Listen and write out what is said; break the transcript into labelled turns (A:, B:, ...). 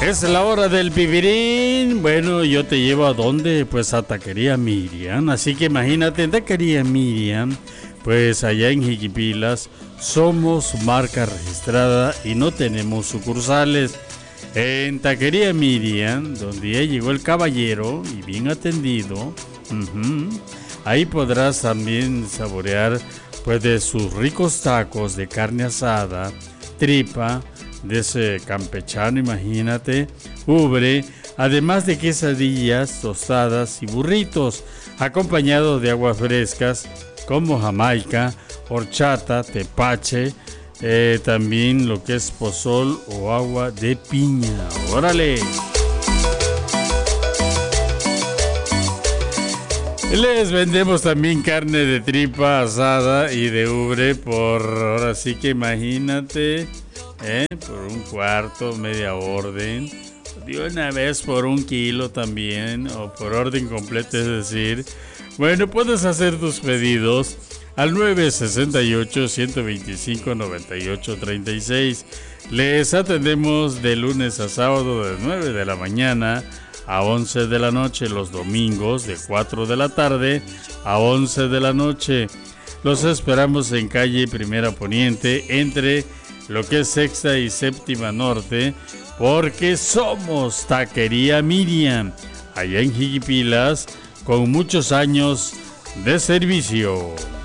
A: Es la hora del pipirín. Bueno, yo te llevo a dónde, pues a Taquería Miriam. Así que imagínate, en Taquería Miriam, pues allá en Jiquipilas, somos marca registrada y no tenemos sucursales. En Taquería Miriam, donde ya llegó el caballero y bien atendido, ahí podrás también saborear pues de sus ricos tacos de carne asada, tripa, de ese campechano, imagínate, ubre, además de quesadillas, tostadas y burritos, acompañado de aguas frescas como jamaica, horchata, tepache, también lo que es pozol o agua de piña. ¡Órale! Les vendemos también carne de tripa asada y de ubre por, ahora sí que imagínate, por un cuarto, media orden, de una vez por 1 kilo también, o por orden completa, es decir. Bueno, puedes hacer tus pedidos al 968-125-9836. Les atendemos de lunes a sábado de 9 de la mañana a 11 de la noche, los domingos de 4 de la tarde a 11 de la noche. Los esperamos en calle Primera Poniente, entre lo que es Sexta y Séptima Norte, porque somos Taquería Miriam, allá en Jiquipilas, con muchos años de servicio.